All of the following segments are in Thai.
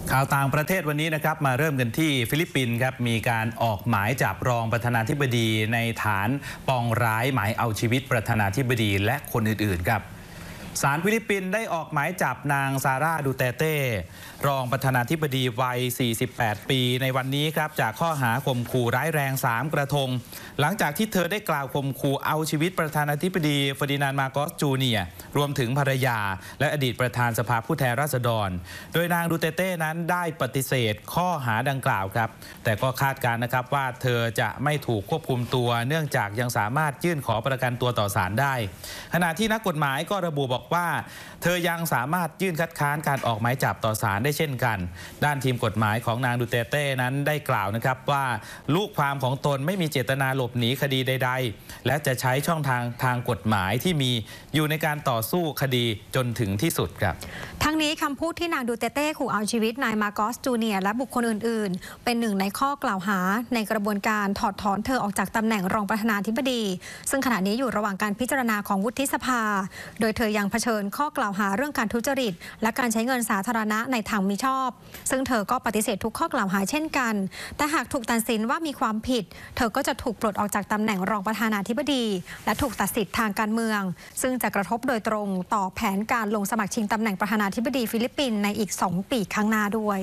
ข่าวต่างประเทศวันนี้นะครับมาเริ่มกันที่ฟิลิปปินส์ครับมีการออกหมายจับรองประธานาธิบดีในฐานปองร้ายหมายเอาชีวิตประธานาธิบดีและคนอื่นๆครับศาลฟิลิปปินส์ได้ออกหมายจับนางซาร่าดูเตเต้รองประธานาธิบดีวัย 48 ปีในวันนี้ครับจากข้อหาข่มขู่ร้ายแรง 3 กระทงหลังจากที่เธอได้กล่าวข่มขู่เอาชีวิตประธานาธิบดีเฟอร์ดินานด์ มาโกส จูเนียร์รวมถึงภรรยาและอดีตประธานสภาผู้แทนราษฎรโดยนางดูเตเต้นั้นได้ปฏิเสธข้อหาดังกล่าวครับแต่ก็คาดการณ์นะครับว่าเธอจะไม่ถูกควบคุมตัวเนื่องจากยังสามารถยื่นขอประกันตัวต่อศาลได้ขณะที่นักกฎหมายก็ระบุบอกว่าเธอยังสามารถยื่นคัดค้านการออกหมายจับต่อศาลได้เช่นกันด้านทีมกฎหมายของนางดูเตเต้นั้นได้กล่าวนะครับว่าลูกความของตนไม่มีเจตนาหลบหนีคดีใดๆและจะใช้ช่องทางกฎหมายที่มีอยู่ในการต่อสู้คดีจนถึงที่สุดครับทั้งนี้คำพูดที่นางดูเตเต้ขู่เอาชีวิตนายมาโกส จูเนียร์และบุคคลอื่นๆเป็นหนึ่งในข้อกล่าวหาในกระบวนการถอดถอนเธอออกจากตำแหน่งรองประธานาธิบดีซึ่งขณะนี้อยู่ระหว่างการพิจารณาของวุฒิสภาโดยเธอยังเผชิญข้อกล่าวหาเรื่องการทุจริตและการใช้เงินสาธารณะในทางมิชอบซึ่งเธอก็ปฏิเสธทุกข้อกล่าวหาเช่นกันแต่หากถูกตัดสินว่ามีความผิดเธอก็จะถูกปลดออกจากตำแหน่งรองประธานาธิบดีและถูกตัดสิทธิ์ทางการเมืองซึ่งจะกระทบโดยตรงต่อแผนการลงสมัครชิงตำแหน่งประธานาธิบดีฟิลิปปินส์ในอีก 2 ปีข้างหน้าด้วย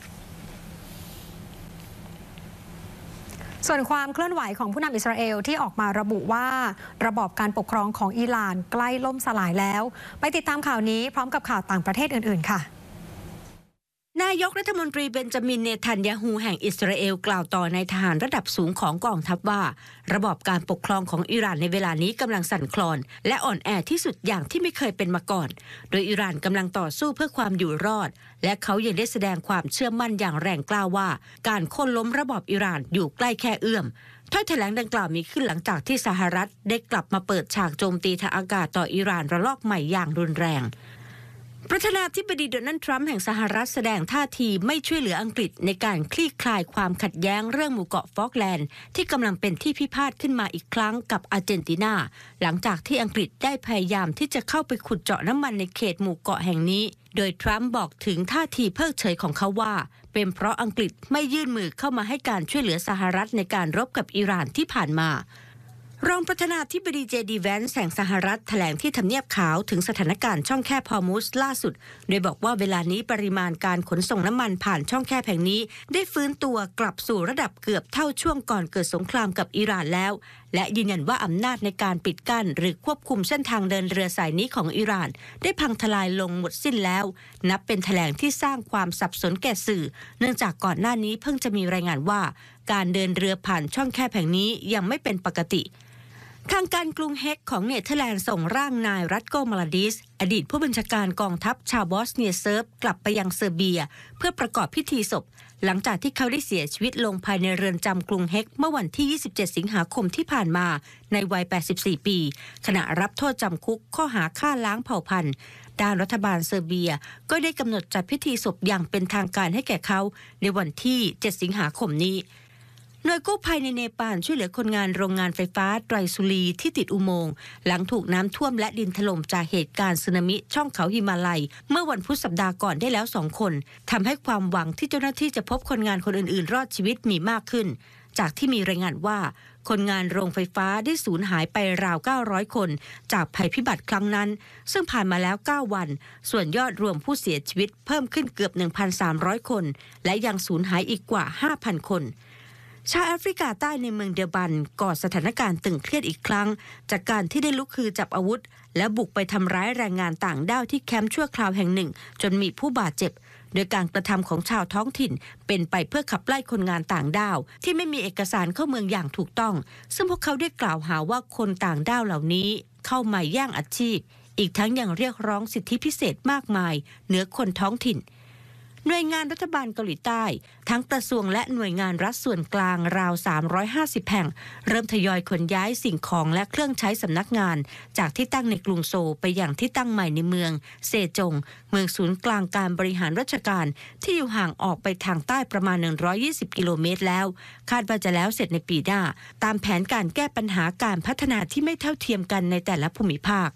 ส่วนความเคลื่อนไหวของผู้นำอิสราเอลที่ออกมาระบุว่าระบอบการปกครองของอิหร่านใกล้ล่มสลายแล้วไปติดตามข่าวนี้พร้อมกับข่าวต่างประเทศอื่นๆค่ะนายกรัฐมนตรีเบนจามิน เนทันยาฮูแห่งอิสราเอลกล่าวต่อนายทหารระดับสูงของกองทัพว่าระบอบการปกครองของอิหร่านในเวลานี้กำลังสั่นคลอนและอ่อนแอที่สุดอย่างที่ไม่เคยเป็นมาก่อนโดยอิหร่านกำลังต่อสู้เพื่อความอยู่รอดและเขายังได้แสดงความเชื่อมั่นอย่างแรงกล้าว่าการโค่นล้มระบอบอิหร่านอยู่ใกล้แค่เอื้อมถ้อยแถลงดังกล่าวมีขึ้นหลังจากที่สหรัฐได้กลับมาเปิดฉากโจมตีทางอากาศต่ออิหร่านระลอกใหม่อย่างรุนแรงประธานาธิบดีโดนัลด์ทรัมป์แห่งสหรัฐแสดงท่าทีไม่ช่วยเหลืออังกฤษในการคลี่คลายความขัดแย้งเรื่องหมู่เกาะฟอล์กแลนด์ที่กำลังเป็นที่พิพาทขึ้นมาอีกครั้งกับอาร์เจนตินาหลังจากที่อังกฤษได้พยายามที่จะเข้าไปขุดเจาะน้ำมันในเขตหมู่เกาะแห่งนี้โดยทรัมป์บอกถึงท่าทีเพิกเฉยของเขาว่าเป็นเพราะอังกฤษไม่ยื่นมือเข้ามาให้การช่วยเหลือสหรัฐในการรบกับอิหร่านที่ผ่านมารองประธานาธิบดีเจดีแวนซ์แห่งสหรัฐแถลงที่ทำเนียบขาวถึงสถานการณ์ช่องแคบฮอร์มุซล่าสุดโดยบอกว่าเวลานี้ปริมาณการขนส่งน้ำมันผ่านช่องแคบแห่งนี้ได้ฟื้นตัวกลับสู่ระดับเกือบเท่าช่วงก่อนเกิดสงครามกับอิหร่านแล้วและยืนยันว่าอำนาจในการปิดกั้นหรือควบคุมเส้นทางเดินเรือสายนี้ของอิหร่านได้พังทลายลงหมดสิ้นแล้วนับเป็นแถลงที่สร้างความสับสนแก่สื่อเนื่องจากก่อนหน้านี้เพิ่งจะมีรายงานว่าการเดินเรือผ่านช่องแคบแห่งนี้ยังไม่เป็นปกติทางการกรุงเฮกของเนเธอร์แลนด์ส่งร่างนายรัตโก มาลาดิสอดีตผู้บัญชาการกองทัพชาวบอสเนียเซิร์ฟกลับไปยังเซอร์เบียเพื่อประกอบพิธีศพหลังจากที่เขาได้เสียชีวิตลงภายในเรือนจำกรุงเฮกเมื่อวันที่ 27 สิงหาคมที่ผ่านมาในวัย 84 ปีขณะรับโทษจำคุกข้อหาฆ่าล้างเผ่าพันธุ์ด้านรัฐบาลเซอร์เบียก็ได้กำหนดจัดพิธีศพอย่างเป็นทางการให้แก่เขาในวันที่ 7 สิงหาคมนี้หน่วยกู้ภัยในเนปาลช่วยเหลือคนงานโรงงานไฟฟ้าไตรสุรีที่ติดอุโมงค์หลังถูกน้ำท่วมและดินถล่มจากเหตุการณ์สึนามิช่องเขาหิมาลัยเมื่อวันพุธสัปดาห์ก่อนได้แล้ว2 คนทำให้ความหวังที่เจ้าหน้าที่จะพบคนงานคนอื่นๆรอดชีวิตมีมากขึ้นจากที่มีรายงานว่าคนงานโรงไฟฟ้าได้สูญหายไปราว900 คนจากภัยพิบัติครั้งนั้นซึ่งผ่านมาแล้ว9 วันส่วนยอดรวมผู้เสียชีวิตเพิ่มขึ้นเกือบ 1,300 คนและยังสูญหายอีกกว่า 5,000 คนชาวแอฟริกาใต้ในเมืองเดอร์บันก่อสถานการณ์ตึงเครียดอีกครั้งจากการที่ได้ลุกฮือจับอาวุธและบุกไปทำร้ายแรงงานต่างด้าวที่แคมป์ชั่วคราวแห่งหนึ่งจนมีผู้บาดเจ็บโดยการกระทำของชาวท้องถิ่นเป็นไปเพื่อขับไล่คนงานต่างด้าวที่ไม่มีเอกสารเข้าเมืองอย่างถูกต้องซึ่งพวกเขาได้กล่าวหาว่าคนต่างด้าวเหล่านี้เข้ามาแย่งอาชีพอีกทั้งยังเรียกร้องสิทธิพิเศษมากมายเหนือคนท้องถิ่นหน่วยงานรัฐบาลเกาหลีใต้ทั้งกระทรวงและหน่วยงานรัฐส่วนกลางราว350แห่งเริ่มทยอยขนย้ายสิ่งของและเครื่องใช้สำนักงานจากที่ตั้งในกรุงโซลไปยังที่ตั้งใหม่ในเมืองเซจงเมืองศูนย์กลางการบริหารราชการที่อยู่ห่างออกไปทางใต้ประมาณ120 กิโลเมตรแล้วคาดว่าจะแล้วเสร็จในปีหน้าตามแผนการแก้ปัญหาการพัฒนาที่ไม่เท่าเทียมกันในแต่ละภูมิภาค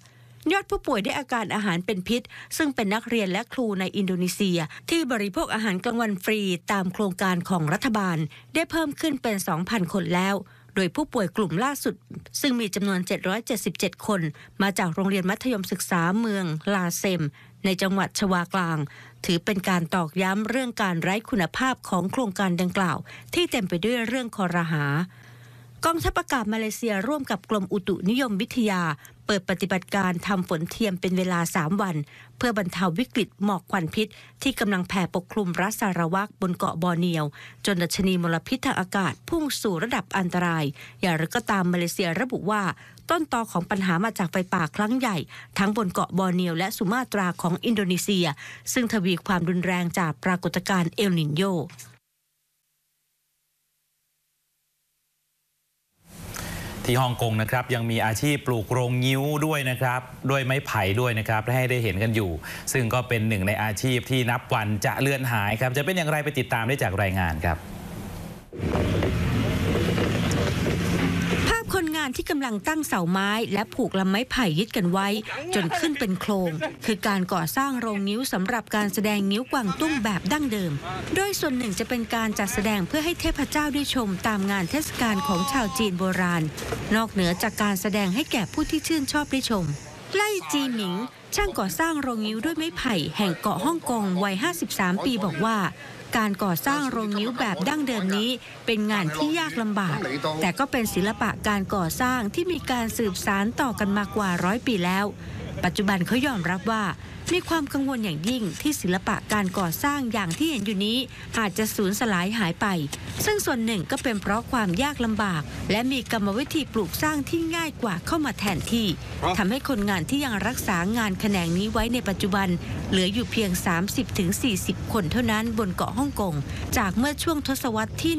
ยอดผู้ป่วยด้วยอาการอาหารเป็นพิษซึ่งเป็นนักเรียนและครูในอินโดนีเซียที่บริโภคอาหารกลางวันฟรีตามโครงการของรัฐบาลได้เพิ่มขึ้นเป็น 2,000 คนแล้วโดยผู้ป่วยกลุ่มล่าสุดซึ่งมีจำนวน 777 คนมาจากโรงเรียนมัธยมศึกษาเมืองลาเซมในจังหวัดชวากลางถือเป็นการตอกย้ำเรื่องการไร้คุณภาพของโครงการดังกล่าวที่เต็มไปด้วยเรื่องคอรหากองทัพอากาศมาเลเซียร่วมกับกรมอุตุนิยมวิทยาเปิดปฏิบัติการทำฝนเทียมเป็นเวลา3 วันเพื่อบรรเทาวิกฤตหมอกควันพิษที่กำลังแผ่ปกคลุมรัฐสารวักบนเกาะบอร์เนียวจนดัชนีมลพิษทางอากาศพุ่งสู่ระดับอันตรายอย่างไรก็ตามมาเลเซียระบุว่าต้นตอของปัญหามาจากไฟป่าครั้งใหญ่ทั้งบนเกาะบอร์เนียวและสุมาตราของอินโดนีเซียซึ่งทวีความรุนแรงจากปรากฏการณ์เอลนิโญที่ฮ่องกงนะครับยังมีอาชีพปลูกโรงงิ้วด้วยนะครับด้วยไม้ไผ่ด้วยนะครับให้ได้เห็นกันอยู่ซึ่งก็เป็นหนึ่งในอาชีพที่นับวันจะเลือนหายครับจะเป็นอย่างไรไปติดตามได้จากรายงานครับภาพคนงานที่กำลังตั้งเสาไม้และผูกลำไม้ไผ่ยึดกันไว้จนขึ้นเป็นโครงคือการก่อสร้างโรงงิ้วสำหรับการแสดงงิ้วกวางตุ้งแบบดั้งเดิมโดยส่วนหนึ่งจะเป็นการจัดแสดงเพื่อให้เทพเจ้าได้ชมตามงานเทศกาลของชาวจีนโบราณนอกเหนือจากการแสดงให้แก่ผู้ที่ชื่นชอบได้ชมไล่จีหมิงช่างก่อสร้างโรงงิ้วด้วยไม้ไผ่แห่งเกาะฮ่องกงวัย53 ปีบอกว่าการก่อสร้างโรงงิ้วแบบดั้งเดิมนี้เป็นงานที่ยากลำบากแต่ก็เป็นศิลปะการก่อสร้างที่มีการสืบสานต่อกันมากว่า100 ปีแล้วปัจจุบันเขายอมรับว่ามีความกังวลอย่างยิ่งที่ศิลปะการก่อสร้างอย่างที่เห็นอยู่นี้อาจจะสูญสลายหายไปซึ่งส่วนหนึ่งก็เป็นเพราะความยากลำบากและมีกรรมวิธีปลูกสร้างที่ง่ายกว่าเข้ามาแทนที่ทำให้คนงานที่ยังรักษางานแขนงนี้ไว้ในปัจจุบันเหลืออยู่เพียง 30-40 คนเท่านั้นบนเกาะฮ่องกงจากเมื่อช่วงทศวรรษที่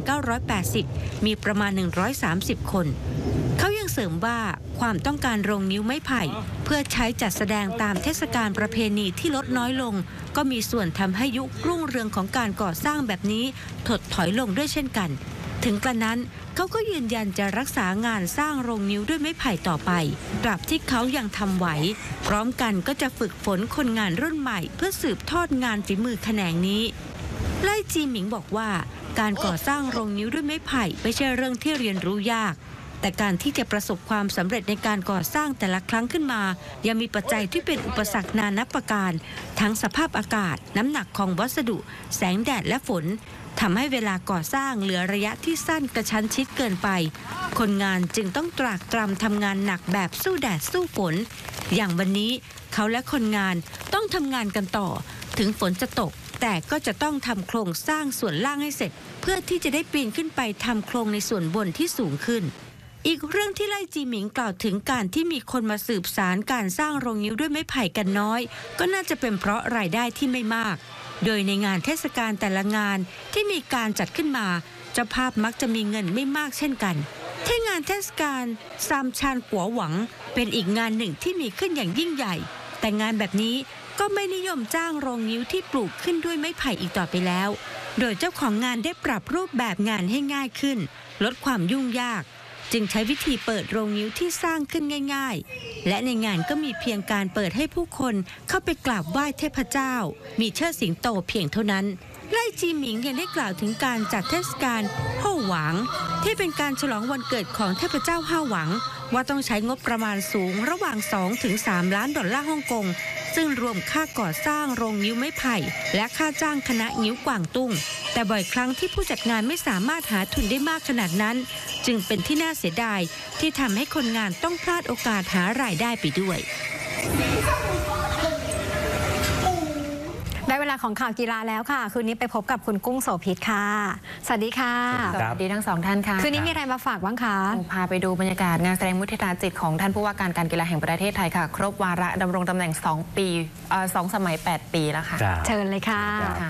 1980 มีประมาณ 130 คนเขายังเสริมว่าความต้องการโรงนิ้วไม้ไผ่เพื่อใช้จัดแสดงตามเทศกาลประเพณีที่ลดน้อยลงก็มีส่วนทำให้ยุครุ่งเรืองของการก่อสร้างแบบนี้ถดถอยลงด้วยเช่นกันถึงกระนั้นเขาก็ยืนยันจะรักษางานสร้างโรงนิ้วด้วยไม้ไผ่ต่อไปตราบที่เขายังทำไหวพร้อมกันก็จะฝึกฝนคนงานรุ่นใหม่เพื่อสืบทอดงานฝีมือแขนงนี้ไล่จีหมิงบอกว่าการก่อสร้างโรงนิ้วด้วยไม้ไผ่ไม่ใช่เรื่องที่เรียนรู้ยากแต่การที่จะประสบความสำเร็จในการก่อสร้างแต่ละครั้งขึ้นมายังมีปัจจัยที่เป็นอุปสรรคนานับประการทั้งสภาพอากาศน้ำหนักของวัสดุแสงแดดและฝนทำให้เวลาก่อสร้างเหลือระยะที่สั้นกระชั้นชิดเกินไปคนงานจึงต้องตรากตรำทำงานหนักแบบสู้แดดสู้ฝนอย่างวันนี้เขาและคนงานต้องทำงานกันต่อถึงฝนจะตกแต่ก็จะต้องทำโครงสร้างส่วนล่างให้เสร็จเพื่อที่จะได้ปีนขึ้นไปทำโครงในส่วนบนที่สูงขึ้นอีกเรื่องที่ไล่จีหมิงกล่าวถึงการที่มีคนมาสืบสารการสร้างโรงงิ้วด้วยไม้ไผ่กันน้อยก็น่าจะเป็นเพราะรายได้ที่ไม่มากโดยในงานเทศกาลแต่ละงานที่มีการจัดขึ้นมาเจ้าภาพมักจะมีเงินไม่มากเช่นกันที่งานเทศกาลซามชานกัวหวังเป็นอีกงานหนึ่งที่มีขึ้นอย่างยิ่งใหญ่แต่งานแบบนี้ก็ไม่นิยมจ้างโรงงิ้วที่ปลูกขึ้นด้วยไม้ไผ่อีกต่อไปแล้วโดยเจ้าของงานได้ปรับรูปแบบงานให้ง่ายขึ้นลดความยุ่งยากจึงใช้วิธีเปิดโรงงิ้วที่สร้างขึ้นง่ายๆและในงานก็มีเพียงการเปิดให้ผู้คนเข้าไปกราบไหว้เทพเจ้ามีเชิดสิงโตเพียงเท่านั้นไล่จีหมิงยังได้กล่าวถึงการจัดเทศกาลโฮ่หวางที่เป็นการฉลองวันเกิดของเทพเจ้าฮ่าหวังว่าต้องใช้งบประมาณสูงระหว่าง 2-3 ล้านดอลลาร์ฮ่องกงซึ่งรวมค่าก่อสร้างโรงงิ้วไม้ไผ่และค่าจ้างคณะงิ้วกวางตุ้งแต่บ่อยครั้งที่ผู้จัดงานไม่สามารถหาทุนได้มากขนาดนั้นจึงเป็นที่น่าเสียดายที่ทำให้คนงานต้องพลาดโอกาสหารายได้ไปด้วยได้เวลาของข่าวกีฬาแล้วค่ะคืนนี้ไปพบกับคุณกุ้งโสภิตค่ะสวัสดีค่ะสวัสดีทั้งสองท่านค่ะคืนนี้มีอะไรมาฝากบ้างคะพาไปดูบรรยากาศงานแสดงมุทิตาจิตของท่านผู้ว่าการกีฬาแห่งประเทศไทยค่ะครบวาระดำรงตำแหน่ง2 ปี 2 สมัย 8 ปีแล้วค่ะเชิญเลยค่ะ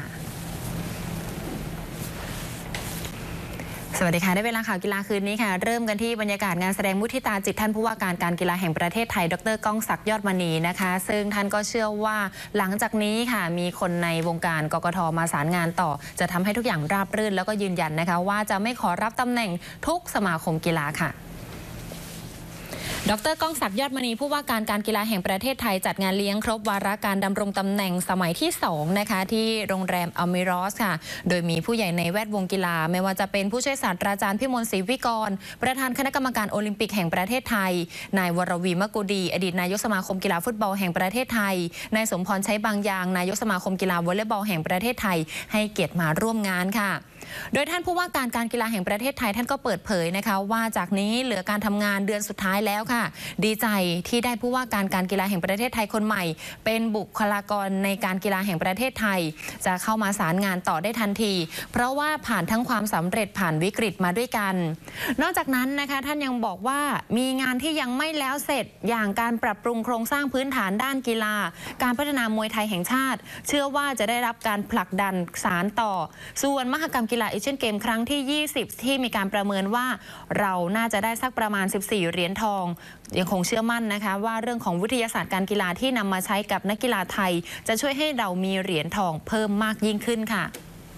สวัสดีค่ะได้เวลาข่าวกีฬาคืนนี้ค่ะเริ่มกันที่บรรยากาศงานแสดงมุทิตาจิตท่านผู้ว่าการกีฬาแห่งประเทศไทยดร.ก้องศักดิ์ยอดมณีนะคะซึ่งท่านก็เชื่อว่าหลังจากนี้ค่ะมีคนในวงการกกท.มาสารงานต่อจะทำให้ทุกอย่างราบรื่นแล้วก็ยืนยันนะคะว่าจะไม่ขอรับตำแหน่งทุกสมาคมกีฬาค่ะดร.ก้องศักดิ์ยอดมณีผู้ว่าการการกีฬาแห่งประเทศไทยจัดงานเลี้ยงครบวาระการดำรงตำแหน่งสมัยที่2นะคะที่โรงแรมอัลมิรอสค่ะโดยมีผู้ใหญ่ในแวดวงกีฬาไม่ว่าจะเป็นผู้ช่วยศาสตราจารย์พิมลศรีวิกรประธานคณะกรรมการโอลิมปิกแห่งประเทศไทยนายวรวีมกุดีอดีตนายกสมาคมกีฬาฟุตบอลแห่งประเทศไทยนายสมพรใช้บางยางนายกสมาคมกีฬาวอลเลย์บอลแห่งประเทศไทยให้เกียรติมาร่วมงานค่ะโดยท่านผู้ว่าการการกีฬาแห่งประเทศไทยท่านก็เปิดเผยนะคะว่าจากนี้เหลือการทำงานเดือนสุดท้ายแล้วค่ะดีใจที่ได้ผู้ว่าการการกีฬาแห่งประเทศไทยคนใหม่เป็นบุคลากรในการกีฬาแห่งประเทศไทยจะเข้ามาสารงานต่อได้ทันทีเพราะว่าผ่านทั้งความสำเร็จผ่านวิกฤตมาด้วยกันนอกจากนั้นนะคะท่านยังบอกว่ามีงานที่ยังไม่แล้วเสร็จอย่างการปรับปรุงโครงสร้างพื้นฐานด้านกีฬาการพัฒนามวยไทยแห่งชาติเชื่อว่าจะได้รับการผลักดันสานต่อส่วนมหกรรมกีฬาเอเชียนเกมครั้งที่20ที่มีการประเมินว่าเราน่าจะได้สักประมาณ14เหรียญทองยังคงเชื่อมั่นนะคะว่าเรื่องของวิทยาศาสตร์การกีฬาที่นำมาใช้กับนักกีฬาไทยจะช่วยให้เรามีเหรียญทองเพิ่มมากยิ่งขึ้นค่ะ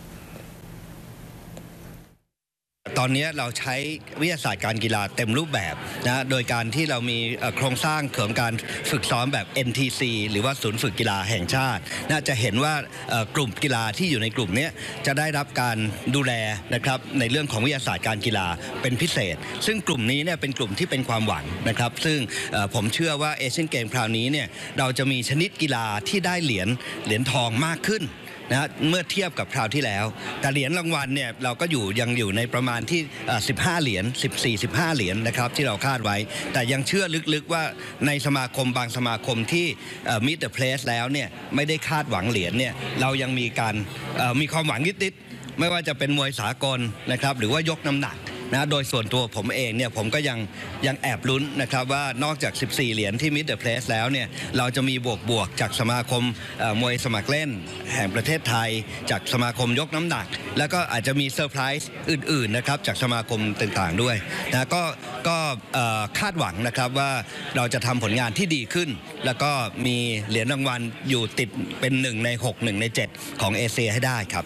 ตอนนี้เราใช้วิทยาศาสตร์การกีฬาเต็มรูปแบบนะโดยการที่เรามีโครงสร้างของการฝึกซ้อมแบบ NTC หรือว่าศูนย์ฝึกกีฬาแห่งชาติน่าจะเห็นว่ากลุ่มกีฬาที่อยู่ในกลุ่มนี้จะได้รับการดูแลนะครับในเรื่องของวิทยาศาสตร์การกีฬาเป็นพิเศษซึ่งกลุ่มนี้เนี่ยเป็นกลุ่มที่เป็นความหวังนะครับซึ่งผมเชื่อว่าเอเชียนเกมคราวนี้เนี่ยเราจะมีชนิดกีฬาที่ได้เหรียญทองมากขึ้นนะเมื่อเทียบกับคราวที่แล้วแต่เหรียญรางวัลเนี่ยเราก็ยังอยู่ในประมาณที่15เหรียญ14-15เหรียญนะครับที่เราคาดไว้แต่ยังเชื่อลึกๆว่าในสมาคมบางสมาคมที่มิดเดิลเพลสแล้วเนี่ยไม่ได้คาดหวังเหรียญเนี่ยเรายังมีความหวังนิดๆไม่ว่าจะเป็นมวยสากลนะครับหรือว่ายกน้ำหนักนะโดยส่วนตัวผมเองเนี่ยผมก็ยังแอบลุ้นนะครับว่านอกจาก14เหรียญที่มิดเดิลเพลสแล้วเนี่ยเราจะมีบวกจากสมาคมมวยสมัครเล่นแห่งประเทศไทยจากสมาคมยกน้ำหนักแล้วก็อาจจะมีเซอร์ไพรส์อื่นๆนะครับจากสมาคมต่างๆด้วยนะก็คาดหวังนะครับว่าเราจะทำผลงานที่ดีขึ้นแล้วก็มีเหรียญรางวัลอยู่ติดเป็น1ใน6 1ใน7ของเอเชียให้ได้ครับ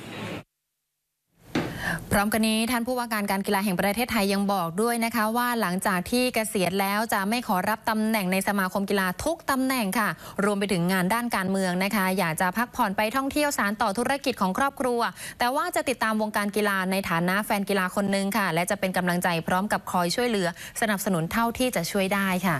พร้อมกันนี้ท่านผู้ว่าการการกีฬาแห่งประเทศไทยยังบอกด้วยนะคะว่าหลังจากที่เกษียณแล้วจะไม่ขอรับตำแหน่งในสมาคมกีฬาทุกตำแหน่งค่ะรวมไปถึงงานด้านการเมืองนะคะอยากจะพักผ่อนไปท่องเที่ยวสานต่อธุรกิจของครอบครัวแต่ว่าจะติดตามวงการกีฬาในฐานะแฟนกีฬาคนหนึ่งค่ะและจะเป็นกำลังใจพร้อมกับคอยช่วยเหลือสนับสนุนเท่าที่จะช่วยได้ค่ะ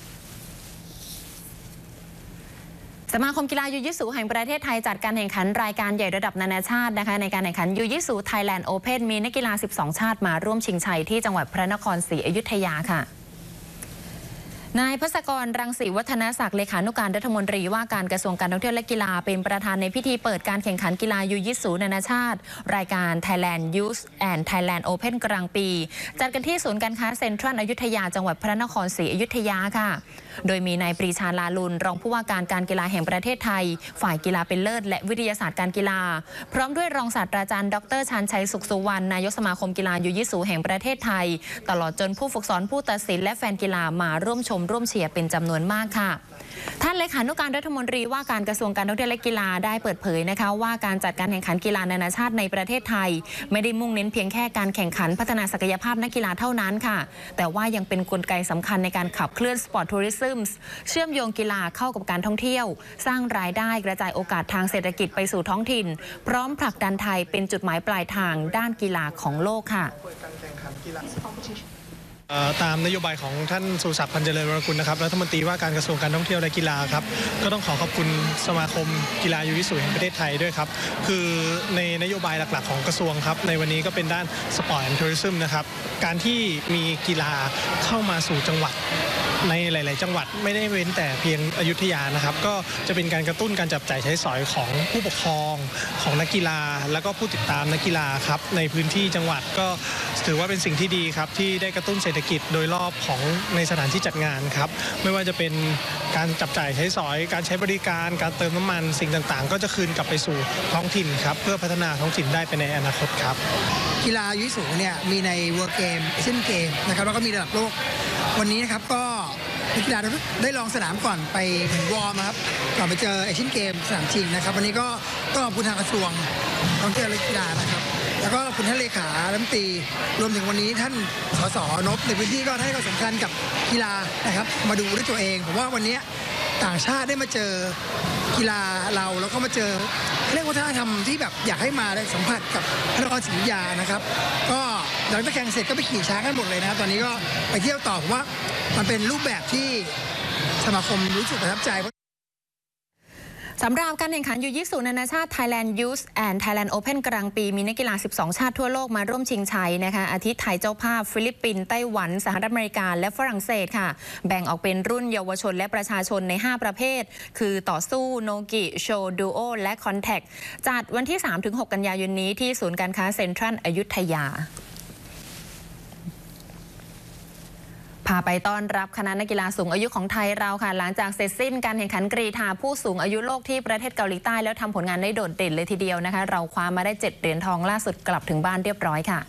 สมาคมกีฬายูยิสูแห่งประเทศไทยจัดการแข่งขันรายการใหญ่ระดับนานาชาตินะคะในการแข่งขันยูยิสูไทยแลนด์โอเพ่นมีนักกีฬา12ชาติมาร่วมชิงชัยที่จังหวัดพระนครศรีอยุธยาค่ะนายพศกร รังสีวัฒนศักดิ์เลขานุการรัฐมนตรีว่าการกระทรวงการท่องเที่ยวและกีฬาเป็นประธานในพิธีเปิดการแข่งขันกีฬายูยิสูนานาชาติรายการ Thailand Youth and Thailand Open กลางปีจัดกันที่ศูนย์การค้าเซ็นทรัลอยุธยาจังหวัดพระนครศรีอยุธยาค่ะโดยมีนายปรีชาลาลุนรองผู้ว่าการการกีฬาแห่งประเทศไทยฝ่ายกีฬาเป็นเลิศและวิทยาศาสตร์การกีฬาพร้อมด้วยรองศาสตราจารย์ดร.ชาญชัยสุขสุวรรณนายกสมาคมกีฬายูยิสูแห่งประเทศไทยตลอดจนผู้ฝึกสอนผู้ตัดสินและแฟนกีฬามาร่วมชมร่วมเชียร์เป็นจำนวนมากค่ะท่านเลขานุการรัฐมนตรีว่าการกระทรวงการท่องเที่ยวและกีฬาได้เปิดเผยนะคะว่าการจัดการแข่งขันกีฬานานาชาติในประเทศไทยไม่ได้มุ่งเน้นเพียงแค่การแข่งขันพัฒนาศักยภาพนักกีฬาเท่านั้นค่ะแต่ว่ายังเป็นกลไกสำคัญในการขับเคลื่อนสปอร์ตทัวริซึมเชื่อมโยงกีฬาเข้ากับการท่องเที่ยวสร้างรายได้กระจายโอกาสทางเศรษฐกิจไปสู่ท้องถิ่นพร้อมผลักดันไทยเป็นจุดหมายปลายทางด้านกีฬาของโลกค่ะตามนโยบายของท่านสุศักดิ์ พันเจริญวรกุลนะครับรัฐมนตรีว่าการกระทรวงการท่องเที่ยวและกีฬาครับก็ต้องขอบคุณสมาคมกีฬายูยิสูแห่งประเทศไทยด้วยครับคือในนโยบายหลักๆของกระทรวงครับในวันนี้ก็เป็นด้านสปอร์ตแอนด์ทัวริซึมนะครับการที่มีกีฬาเข้ามาสู่จังหวัดในหลายๆจังหวัดไม่ได้เว้นแต่เพียงอยุธยานะครับก็จะเป็นการกระตุ้นการจับจ่ายใช้สอยของผู้ปกครองของนักกีฬาแล้วก็ผู้ติดตามนักกีฬาครับในพื้นที่จังหวัดก็ถือว่าเป็นสิ่งที่ดีครับที่ได้กระตุ้นเศรษฐกิจโดยรอบของในสถานที่จัดงานครับไม่ว่าจะเป็นการจับจ่ายใช้สอยการใช้บริการการเติมน้ำมันสิ่งต่างๆก็จะคืนกลับไปสู่ท้องถิ่นครับเพื่อพัฒนาท้องถิ่นได้ไปในอนาคตครับกีฬายูยิสูเนี่ยมีในเวิลด์เกมเอเชียนเกมนะครับแล้วก็มีระดับโลกวันนี้นะครับก็นักกีฬาได้ลองสนามก่อนไปวอร์มครับก่อนไปเจอเอเชียนเกมสนามจริงนะครับวันนี้ก็ต้องขอบคุณทางกระทรวงท่องเที่ยวและกีฬานะครับแล้วก็คุณท่านเลขารัฐมนตรีรวมถึงวันนี้ท่านสสนพในพื้นที่ก็ให้ความสำคัญกับกีฬานะครับมาดูด้วยตัวเองผมว่าวันนี้ต่างชาติได้มาเจอกีฬาเราแล้วก็มาเจอเรียกว่าวัฒนธรรมที่แบบอยากให้มาได้สัมผัสกับพระนครศรีอยุธยานะครับก็หลังจากแข่งเสร็จก็ไปขี่ช้างกันหมดเลยนะครับตอนนี้ก็ไปเที่ยวต่อผมว่ามันเป็นรูปแบบที่สมาคมรู้สึกประทับใจสำหรับการแข่งขันยูยิสุนานาชาติ Thailand Youth and Thailand Open กลางปีมีนักกีฬา 12 ชาติทั่วโลกมาร่วมชิงชัยนะคะอาทิไทยเจ้าภาพฟิลิปปินส์ไต้หวันสหรัฐอเมริกาและฝรั่งเศสค่ะแบ่งออกเป็นรุ่นเยาวชนและประชาชนใน 5 ประเภทคือต่อสู้โนกิโชดูโอและคอนแทคจัดวันที่ 3-6 กันยายนนี้ที่ศูนย์การค้าเซ็นทรัลอยุธยาพาไปต้อนรับคณะนักกีฬาสูงอายุของไทยเราค่ะหลังจากเสร็จสิ้นการแข่งขันกรีฑาผู้สูงอายุโลกที่ประเทศเกาหลีใต้แล้วทำผลงานได้โดดเด่นเลยทีเดียวนะคะเราคว้ามาได้7เหรียญทองล่าสุดกลับถึงบ้านเรียบร้อยค่ะ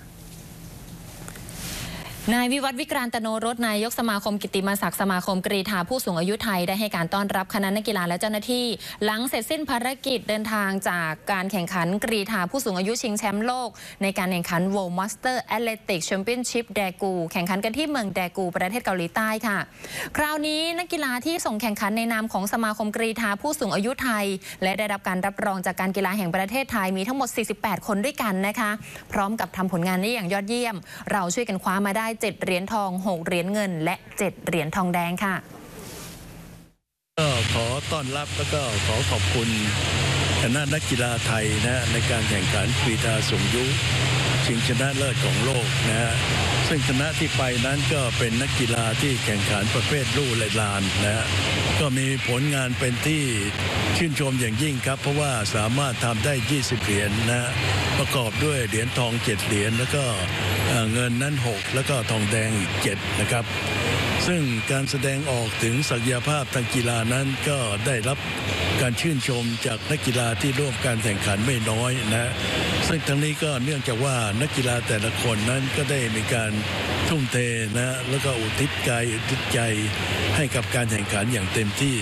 นายวิวัฒน์วิกรานตโนรสนายกสมาคมกิตติมศักดิ์สมาคมกรีฑาผู้สูงอายุไทยได้ให้การต้อนรับคณะนักกีฬาและเจ้าหน้าที่หลังเสร็จสิ้นภารกิจเดินทางจากการแข่งขันกรีฑาผู้สูงอายุชิงแชมป์โลกในการแข่งขัน World Master Athletic Championship แดกูแข่งขันกันที่เมืองแดกูประเทศเกาหลีใต้ค่ะคราวนี้นักกีฬาที่ส่งแข่งขันในนามของสมาคมกรีฑาผู้สูงอายุไทยและได้รับการรับรองจากการกีฬาแห่งประเทศไทยมีทั้งหมด48คนด้วยกันนะคะพร้อมกับทำผลงานได้อย่างยอดเยี่ยมเราช่วยกันคว้ามาได้7เหรียญทอง6เหรียญเงินและ7เหรียญทองแดงค่ะก็ขอต้อนรับแล้วก็ขอขอบคุณคณะนักกีฬาไทยนะในการแข่งขันกรีฑาสูงอายุชิงชนะเลิศของโลกนะฮะซึ่งคณะที่ไปนั้นก็เป็นนักกีฬาที่แข่งขันประเภทลู่และลานนะฮะก็มีผลงานเป็นที่ชื่นชมอย่างยิ่งครับเพราะว่าสามารถทำได้20เหรียญนะประกอบด้วยเหรียญทอง7เหรียญแล้วก็เงินนั้น6แล้วก็ทองแดงอีก7นะครับซึ่งการแสดงออกถึงศักยภาพทางกีฬานั้นก็ได้รับการชื่นชมจากนักกีฬาที่ร่วมการแข่งขันไม่น้อยนะซึ่งทั้งนี้ก็เนื่องจากว่านักกีฬาแต่ละคนนั้นก็ได้มีการทุ่มเทนะแล้วก็อุทิศกายอุทิศใจให้กับการแข่งขันอย่างเต็มที่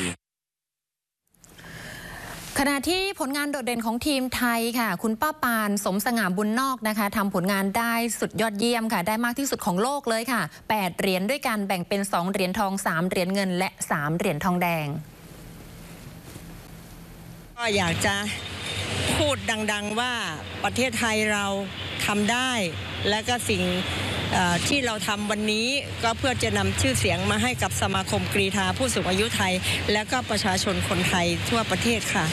ขณะที่ผลงานโดดเด่นของทีมไทยค่ะคุณป้าปานสมสง่าบุญนอกนะคะทำผลงานได้สุดยอดเยี่ยมค่ะได้มากที่สุดของโลกเลยค่ะ8เหรียญด้วยกันแบ่งเป็น2เหรียญทอง3เหรียญเงินและ3เหรียญทองแดงก็อยากจะพูดดังๆว่าประเทศไทยเราทำได้และก็สิ่งที่เราทำวันนี้ก็เพื่อจะนำชื่อเสียงมาให้กับสมาคมกรีฑาผู้สูงอายุไทยและก็ประชาชนคนไทยทั่วประเทศค่ะ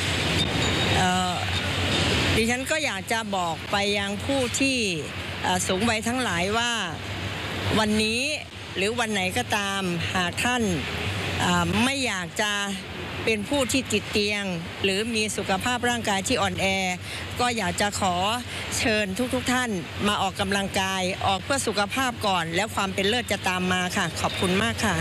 ดิฉันก็อยากจะบอกไปยังผู้ที่สูงวัยทั้งหลายว่าวันนี้หรือวันไหนก็ตามหากท่านไม่อยากจะเป็นผู้ที่ติดเตียงหรือมีสุขภาพร่างกายที่อ่อนแอก็อยากจะขอเชิญทุกท่านมาออกกำลังกายออกเพื่อสุขภาพก่อนแล้วความเป็นเลิศจะตามมาค่ะขอบคุณมากค่ะ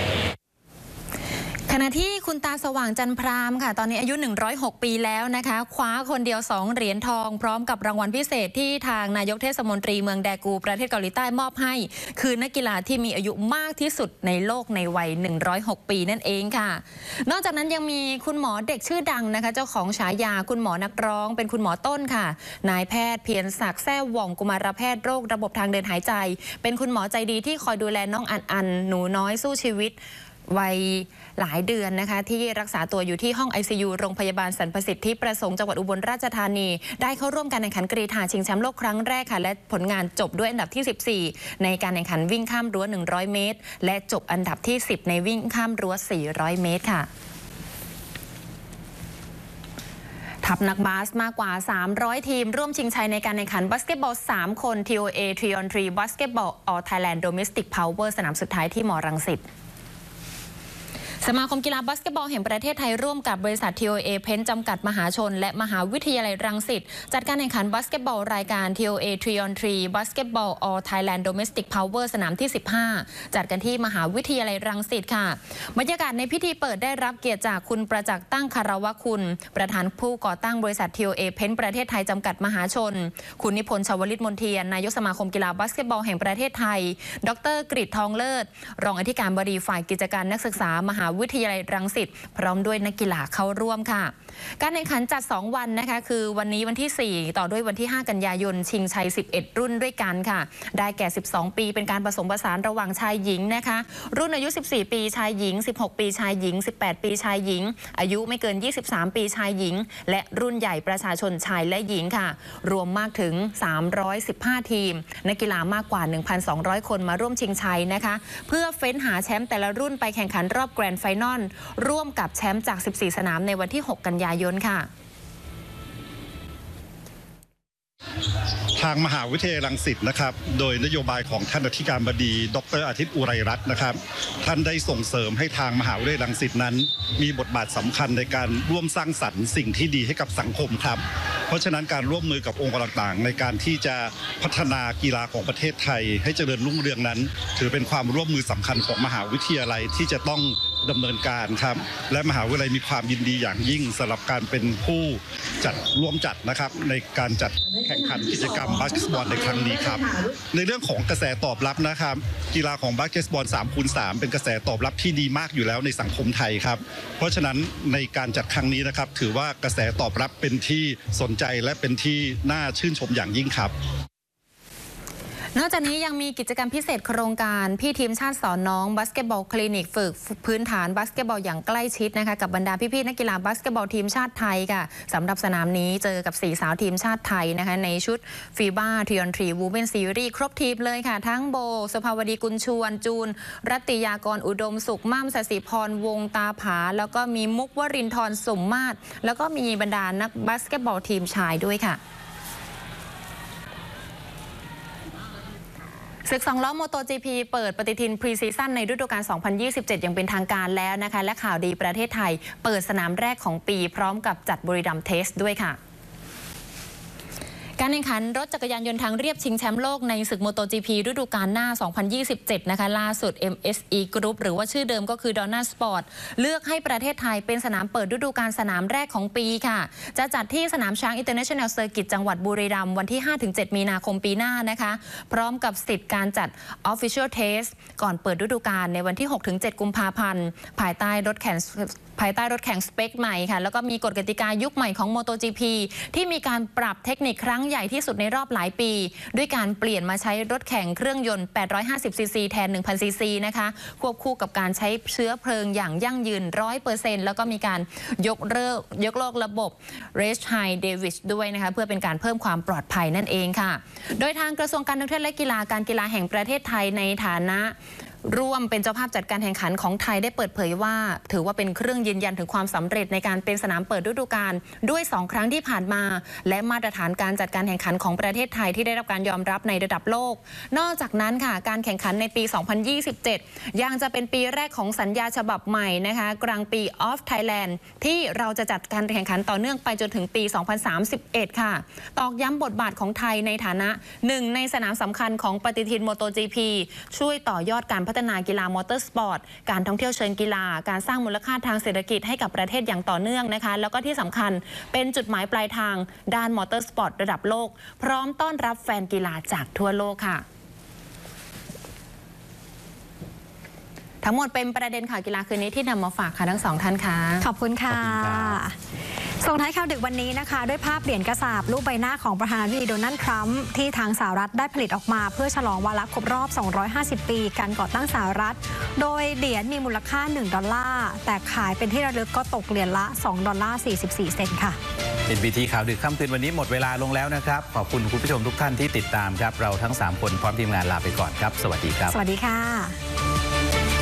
ขณะที่คุณตาสว่างจันพรามค่ะตอนนี้อายุ106ปีแล้วนะคะคว้าคนเดียว2เหรียญทองพร้อมกับรางวัลพิเศษที่ทางนายกเทศมนตรีเมืองแดกูประเทศเกาหลีใต้มอบให้คือนักกีฬาที่มีอายุมากที่สุดในโลกในวัย106ปีนั่นเองค่ะนอกจากนั้นยังมีคุณหมอเด็กชื่อดังนะคะเจ้าของฉายาคุณหมอนักร้องเป็นคุณหมอต้นค่ะนายแพทย์เพียรศักดิ์แซ่ว่องกุมารแพทย์โรคระบบทางเดินหายใจเป็นคุณหมอใจดีที่คอยดูแลน้องอันหนูน้อยสู้ชีวิตวัยหลายเดือนนะคะที่รักษาตัวอยู่ที่ห้อง ICU โรงพยาบาลสรรพสิทธิประสงค์จังหวัดอุบลราชธานีได้เข้าร่วมการแข่งขันกรีฑาชิงแชมป์โลกครั้งแรกค่ะและผลงานจบด้วยอันดับที่14ในการแข่งขันวิ่งข้ามรั้ว100เมตรและจบอันดับที่10ในวิ่งข้ามรั้ว400เมตรค่ะทัพนักบาสมากกว่า300ทีมร่วมชิงชัยในการแข่งขันบาสเกตบอล3คน TOA 3-on-3 Basketball All Thailand Domestic Power สนามสุดท้ายที่ม.รังสิตสมาคมกีฬาบาสเกตบอลแห่งประเทศไทยร่วมกับบริษัท TOA เพนจำกัดมหาชนและมหาวิทยาลัยรังสิตจัดการแข่งขันบาสเกตบอลรายการ TOA 3-on-3 Basketball All Thailand Domestic Power สนามที่15จัดกันที่มหาวิทยาลัยรังสิตค่ะบรรยากาศในพิธีเปิดได้รับเกียรติจากคุณประจักษ์ตั้งคารวะคุณประธานผู้ก่อตั้งบริษัท TOA เพนประเทศไทยจำกัดมหาชนคุณนิพนธ์ชวลิตมนเทียนนายกสมาคมกีฬาบาสเกตบอลแห่งประเทศไทยดร.กฤษทองเลิศรองอธิการบดีฝ่ายกิจการนักศึกษามหาวิทยาลัยรังสิตพร้อมด้วยนักกีฬาเข้าร่วมค่ะการแข่งขันจัด2วันนะคะคือวันนี้วันที่4ต่อด้วยวันที่5กันยายนชิงชัย11รุ่นด้วยกันค่ะได้แก่12ปีเป็นการผสมผสานระหว่างชายหญิงนะคะรุ่นอายุ14ปีชายหญิง16ปีชายหญิง18ปีชายหญิงอายุไม่เกิน23ปีชายหญิงและรุ่นใหญ่ประชาชนชายและหญิงค่ะรวมมากถึง315ทีมนักกีฬามากกว่า 1,200 คนมาร่วมชิงชัยนะคะเพื่อเฟ้นหาแชมป์แต่ละรุ่นไปแข่งขันรอบแกรนด์ไฟนอลร่วมกับแชมป์จาก14สนามในวันที่6กันยายนค่ะทางมหาวิทยาลัยรังสิตนะครับโดยนโยบายของท่านอธิการบดีดร.อาทิตย์อุไรรัตน์นะครับท่านได้ส่งเสริมให้ทางมหาวิทยาลัยรังสิตนั้นมีบทบาทสำคัญในการร่วมสร้างสรรค์สิ่งที่ดีให้กับสังคมครับเพราะฉะนั้นการร่วมมือกับองค์กรต่างๆในการที่จะพัฒนากีฬาของประเทศไทยให้เจริญรุ่งเรืองนั้นถือเป็นความร่วมมือสำคัญของมหาวิทยาลัยที่จะต้องดำเนินการครับและมหาวิทยาลัยมีความยินดีอย่างยิ่งสำหรับการเป็นผู้ร่วมจัดนะครับในการจัดแข่งขันกิจกรรมบาสเกตบอลในครั้งนี้ครับในเรื่องของกระแสตอบรับนะครับกีฬาของบาสเกตบอล 3x3 เป็นกระแสตอบรับที่ดีมากอยู่แล้วในสังคมไทยครับเพราะฉะนั้นในการจัดครั้งนี้นะครับถือว่ากระแสตอบรับเป็นที่สนใจและเป็นที่น่าชื่นชมอย่างยิ่งครับนอกจากนี้ยังมีกิจกรรมพิเศษโครงการพี่ทีมชาติสอนน้องบาสเกตบอลคลินิกฝึกพื้นฐานบาสเกตบอลอย่างใกล้ชิดนะคะกับบรรดาพี่ๆนักกีฬาบาสเกตบอลทีมชาติไทยค่ะสำหรับสนามนี้เจอกับ4สาวทีมชาติไทยนะคะในชุดฟีบ้าทรีออนทรีวูแมนซีรีส์ครบทีมเลยค่ะทั้งโบสภาวดีกุลชวนจูนรัตติยากรอุดมสุขม่ำสศิพรวงตาผาแล้วก็มีมุกวรินทร์สมมาตรแล้วก็มีบรรดานักบาสเกตบอลทีมชายด้วยค่ะศึก2ล้อโมโต GP เปิดปฏิทินพรีซีซั่นในฤดูกาล 2027 อย่างเป็นทางการแล้วนะคะและข่าวดีประเทศไทยเปิดสนามแรกของปีพร้อมกับจัดบุรีรัมย์เทสด้วยค่ะการแข่งขันรถจักรยานยนต์ทางเรียบชิงแชมป์โลกในศึกโมโต GP ฤดูกาลหน้า 2027 นะคะล่าสุด MSE Group หรือว่าชื่อเดิมก็คือ Donna Sport เลือกให้ประเทศไทยเป็นสนามเปิดฤดูกาลสนามแรกของปีค่ะจะจัดที่สนามช้าง International Circuit จังหวัดบุรีรัมย์วันที่ 5-7 มีนาคมปีหน้านะคะพร้อมกับสิทธิ์การจัด Official Test ก่อนเปิดฤดูกาลในวันที่ 6-7 กุมภาพันธ์ภายใต้รถแข่งสเปคใหม่ค่ะแล้วก็มีกฎกติกายุคใหม่ของ MotoGP ที่มีการปรับเทคนิคครั้งใหญ่ที่สุดในรอบหลายปีด้วยการเปลี่ยนมาใช้รถแข่งเครื่องยนต์ 850cc แทน 1000cc นะคะควบคู่กับการใช้เชื้อเพลิงอย่างยั่งยืน 100% แล้วก็มีการยกเลิกระบบ Race High Davis ด้วยนะคะเพื่อเป็นการเพิ่มความปลอดภัยนั่นเองค่ะโดยทางกระทรวงการท่องเที่ยวและการกีฬาแห่งประเทศไทยในฐานะร่วมเป็นเจ้าภาพจัดการแข่งขันของไทยได้เปิดเผยว่าถือว่าเป็นเครื่องยืนยันถึงความสำเร็จในการเป็นสนามเปิดฤดูกาลด้วย2ครั้งที่ผ่านมาและมาตรฐานการจัดการแข่งขันของประเทศไทยที่ได้รับการยอมรับในระดับโลกนอกจากนั้นค่ะการแข่งขันในปี 2027 ยังจะเป็นปีแรกของสัญญาฉบับใหม่นะคะกลางปี of Thailand ที่เราจะจัดการแข่งขันต่อเนื่องไปจนถึงปี 2031 ค่ะตอกย้ำบทบาทของไทยในฐานะหนึ่งในสนามสำคัญของปฏิทิน MotoGP ช่วยต่อยอดการพัฒนากีฬามอเตอร์สปอร์ตการท่องเที่ยวเชิงกีฬาการสร้างมูลค่าทางเศรษฐกิจให้กับประเทศอย่างต่อเนื่องนะคะแล้วก็ที่สำคัญเป็นจุดหมายปลายทางด้านมอเตอร์สปอร์ตระดับโลกพร้อมต้อนรับแฟนกีฬาจากทั่วโลกค่ะทั้งหมดเป็นประเด็นข่าวกีฬาคืนนี้ที่นำมาฝากค่ะทั้งสองท่านค่ะขอบคุณค่ะส่งท้ายข่าวดึกวันนี้นะคะด้วยภาพเหรียญกระสาบรูปใบหน้าของประธานาธิบดีโดนัลด์ทรัมป์ที่ทางสหรัฐได้ผลิตออกมาเพื่อฉลองวาระครบรอบ250 ปีการก่อตั้งสหรัฐโดยเหรียญมีมูลค่า$1แต่ขายเป็นที่ระลึกก็ตกเหรียญละ$2.44ค่ะ NBT ข่าวดึกค่ำคืนวันนี้หมดเวลาลงแล้วนะครับขอบคุณคุณผู้ชมทุกท่านที่ติดตามครับเราทั้ง3คนพร้อมทีมงานลาไปก่อนครับสวัสดีครับสวัสดีค่ะ